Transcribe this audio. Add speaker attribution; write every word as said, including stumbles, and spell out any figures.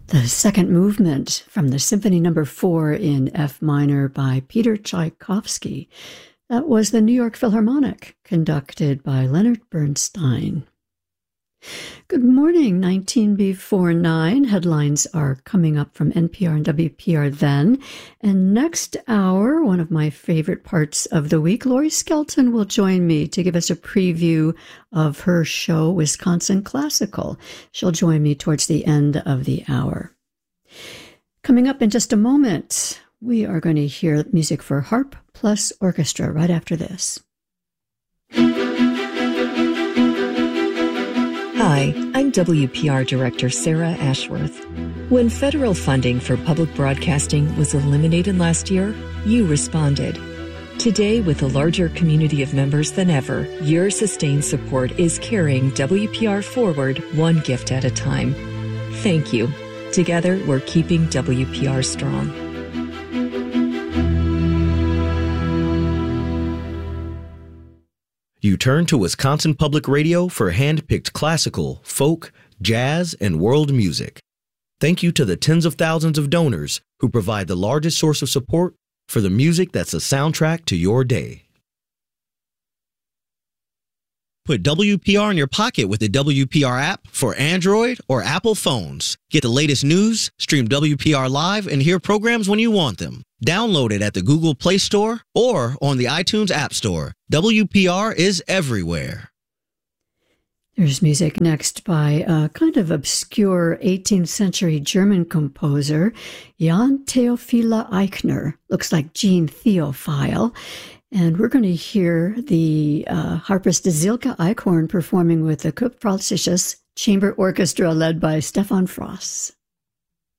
Speaker 1: The second movement from the Symphony Number Four in F minor by Peter Tchaikovsky. That was the New York Philharmonic, conducted by Leonard Bernstein. Good morning, nineteen before nine. Headlines are coming up from N P R and W P R then. And next hour, one of my favorite parts of the week, Lori Skelton will join me to give us a preview of her show, Wisconsin Classical. She'll join me towards the end of the hour. Coming up in just a moment, we are going to hear music for harp plus orchestra right after this.
Speaker 2: Hi, I'm W P R Director Sarah Ashworth. When federal funding for public broadcasting was eliminated last year, you responded. Today, with a larger community of members than ever, your sustained support is carrying W P R forward one gift at a time. Thank you. Together, we're keeping W P R strong.
Speaker 3: You turn to Wisconsin Public Radio for hand-picked classical, folk, jazz, and world music. Thank you to the tens of thousands of donors who provide the largest source of support for the music that's a soundtrack to your day. Put W P R in your pocket with the W P R app for Android or Apple phones. Get the latest news, stream W P R live, and hear programs when you want them. Download it at the Google Play Store or on the iTunes App Store. W P R is everywhere.
Speaker 1: There's music next by a kind of obscure eighteenth century German composer, Jan Theophila Eichner. Looks like Gene Theophile. And we're going to hear the uh, harpist Silke Eichhorn performing with the Kurpfalzisches Chamber Orchestra led by Stefan Frost.